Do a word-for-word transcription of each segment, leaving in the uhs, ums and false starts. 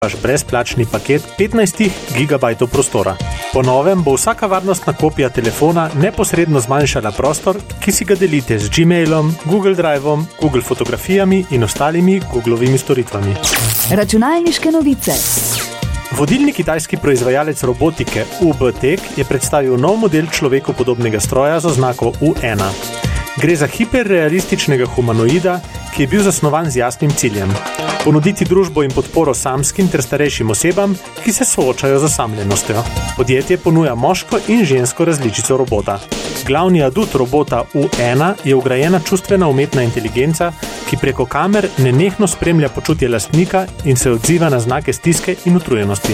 vaš brezplačni paket petnajst gigabajtov prostora. Po novem bo vsaka varnostna kopija telefona neposredno zmanjšala prostor, ki si ga delite z Gmailom, Google Driveom, Google fotografijami in ostalimi Googlovimi storitvami. Računalniške novice. Vodilni kitajski proizvajalec robotike U B Tech je predstavil nov model človeku podobnega stroja z oznako U ena. Gre za hiperrealističnega humanoida, ki je bil zasnovan z jasnim ciljem. Ponuditi družbo in podporo samskim ter starejšim osebam, ki se soočajo z osamljenostjo. Podjetje ponuja moško in žensko različico robota. Glavni adut robota U ena je vgrajena čustvena umetna inteligenca, ki preko kamer nenehno spremlja počutje lastnika in se odziva na znake stiske in utrujenosti.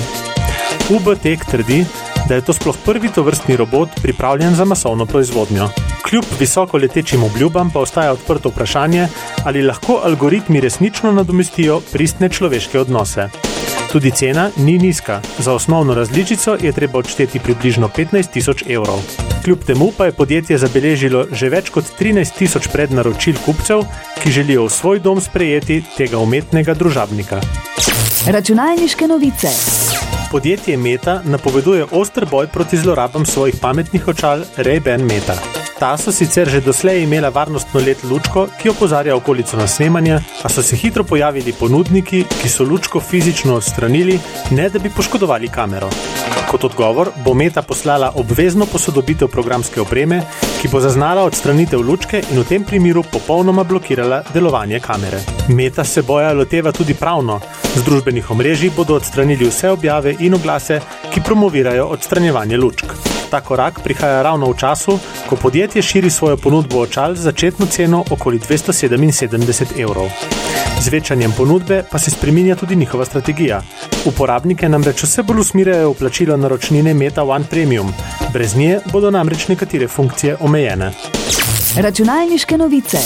U B Tech trdi, da je to sploh prvi tovrstni robot pripravljen za masovno proizvodnjo. Kljub visoko letečim obljubam pa ostaja odprto vprašanje, ali lahko algoritmi resnično nadomestijo pristne človeške odnose. Tudi cena ni nizka. Za osnovno različico je treba odšteti približno petnajst tisoč evrov. Kljub temu pa je podjetje zabeležilo že več kot trinajst tisoč prednaročil kupcev, ki želijo v svoj dom sprejeti tega umetnega družabnika. Računalniške novice. Podjetje Meta napoveduje oster boj proti zlorabam svojih pametnih očal Ray-Ban Meta. Ta so sicer že doslej imela varnostno L E D lučko, ki opozarja okolico na snemanje, a so se hitro pojavili ponudniki, ki so lučko fizično odstranili, ne da bi poškodovali kamero. Kot odgovor bo Meta poslala obvezno posodobitev programske opreme, ki bo zaznala odstranitev lučke in v tem primeru popolnoma blokirala delovanje kamere. Meta se boja loteva tudi pravno. Z družbenih omrežij bodo odstranili vse objave in oglase, ki promovirajo odstranjevanje lučk. Ta korak prihaja ravno v času, ko podjetje širi svojo ponudbo očal z začetno ceno okoli dvesto sedeminsedemdeset evrov. Z večanjem ponudbe pa se spreminja tudi njihova strategija. Uporabnike namreč vse bolj usmerjajo v plačilo naročnine Meta One Premium. Brez nje bodo namreč nekatere funkcije omejene. Računalniške novice.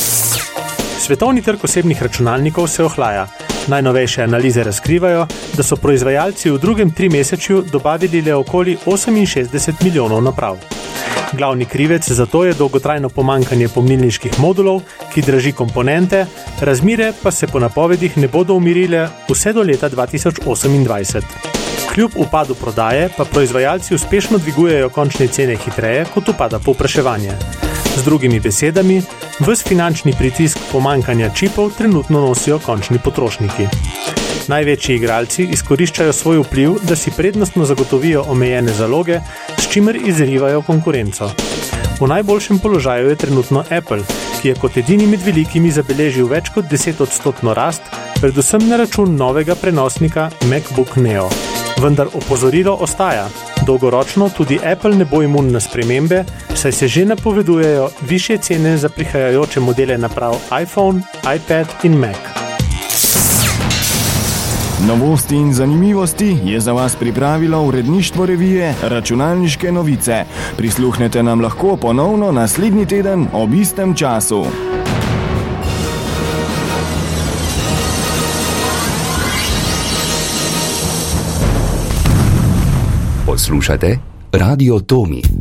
Svetovni trg osebnih računalnikov se ohlaja. Najnovejše analize razkrivajo, da so proizvajalci v drugem trimesečju dobavili le okoli oseminšestdeset milijonov naprav. Glavni krivec za to je dolgotrajno pomanjkanje pomnilniških modulov, ki draži komponente, razmere pa se po napovedih ne bodo umirile vse do leta dva tisoč osemindvajset. Kljub upadu prodaje pa proizvajalci uspešno dvigujejo končne cene hitreje, kot upada povpraševanje. Z drugimi besedami, ves finančni pritisk pomanjkanja čipov trenutno nosijo končni potrošniki. Največji igralci izkoriščajo svoj vpliv, da si prednostno zagotovijo omejene zaloge, s čimer izrivajo konkurenco. V najboljšem položaju je trenutno Apple, ki je kot edini med velikimi zabeležil več kot desetodstotno rast, predvsem na račun novega prenosnika MacBook Neo. Vendar opozorilo ostaja. Dolgoročno tudi Apple ne bo imun na spremembe, saj se že napovedujejo višje cene za prihajajoče modele naprav iPhone, iPad in Mac. Novosti in zanimivosti je za vas pripravilo uredništvo revije Računalniške novice. Prisluhnete nam lahko ponovno naslednji teden ob istem času. Poslušate Radio Tomi.